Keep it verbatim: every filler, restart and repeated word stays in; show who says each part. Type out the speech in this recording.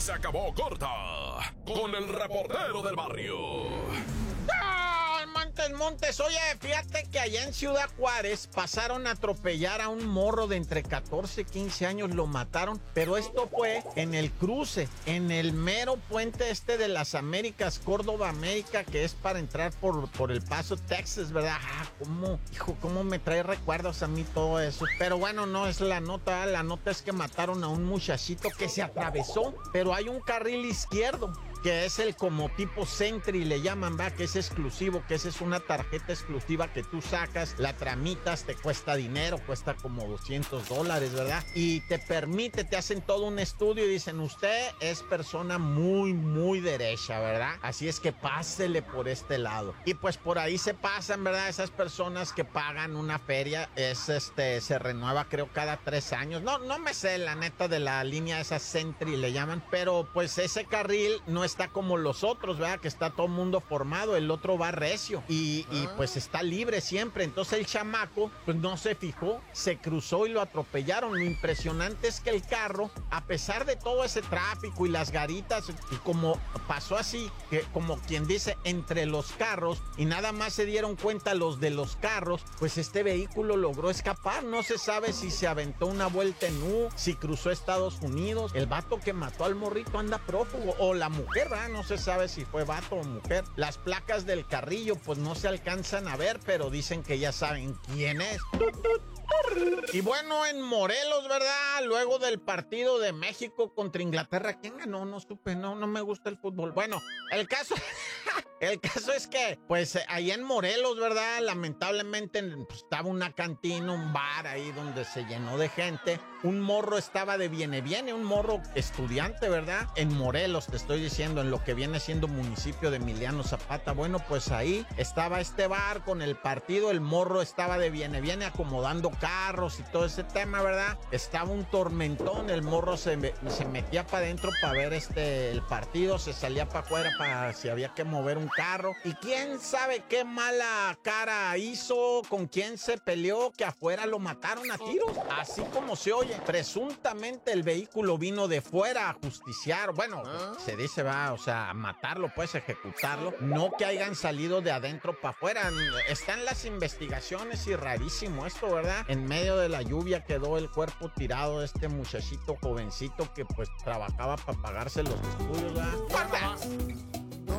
Speaker 1: se acabó corta con el reportero del barrio.
Speaker 2: ¡Ay, Montes, Montes! Oye, fíjate que allá en Ciudad Juárez pasaron a atropellar a un morro de entre catorce y quince años, lo mataron, pero esto fue en el cruce, en el mero puente este de las Américas, Córdoba América, que es para entrar por, por El Paso, Texas, ¿verdad? Ah, cómo, hijo, cómo me trae recuerdos a mí todo eso. Pero bueno, no es la nota, la nota es que mataron a un muchachito que se atravesó, pero hay un carril izquierdo, que es el como tipo Sentry, le llaman, ¿va? Que es exclusivo, que esa es una tarjeta exclusiva que tú sacas, la tramitas, te cuesta dinero, cuesta como doscientos dólares, ¿verdad? Y te permite, te hacen todo un estudio y dicen, usted es persona muy, muy derecha, ¿verdad? Así es que pásele por este lado. Y pues por ahí se pasan, ¿verdad? Esas personas que pagan una feria, es este, se renueva creo cada tres años. No, no me sé la neta de la línea esa Sentry, le llaman, pero pues ese carril no es está como los otros, ¿verdad? Que está todo el mundo formado, el otro va recio y, y pues está libre siempre. Entonces el chamaco pues no se fijó, se cruzó y lo atropellaron. Lo impresionante es que el carro, a pesar de todo ese tráfico y las garitas, y como pasó así, que como quien dice, entre los carros, y nada más se dieron cuenta los de los carros, pues este vehículo logró escapar. No se sabe si se aventó una vuelta en U, si cruzó Estados Unidos. El vato que mató al morrito anda prófugo, o la mujer, ¿verdad? No se sabe si fue vato o mujer. Las placas del carrillo pues no se alcanzan a ver, pero dicen que ya saben quién es. Y bueno, en Morelos, ¿verdad? Luego del partido de México contra Inglaterra, ¿quién ganó? No supe, no, no me gusta el fútbol. Bueno, el caso... El caso es que, pues, ahí en Morelos, ¿verdad? Lamentablemente pues, estaba una cantina, un bar ahí donde se llenó de gente. Un morro estaba de viene, viene, un morro estudiante, ¿verdad? En Morelos, te estoy diciendo, en lo que viene siendo municipio de Emiliano Zapata. Bueno, pues ahí estaba este bar con el partido. El morro estaba de viene, viene acomodando carros y todo ese tema, ¿verdad? Estaba un tormentón. El morro se, se metía para adentro para ver este, el partido. Se salía para afuera para si había que mover un carro, y quién sabe qué mala cara hizo, con quién se peleó, que afuera lo mataron a tiros, así como se oye. Presuntamente el vehículo vino de fuera a justiciar, bueno, se dice, va, o sea, a matarlo, pues, ejecutarlo, no que hayan salido de adentro para afuera. Están las investigaciones y rarísimo esto, ¿verdad? En medio de la lluvia quedó el cuerpo tirado de este muchachito jovencito que pues trabajaba para pagarse los estudios, ¿verdad?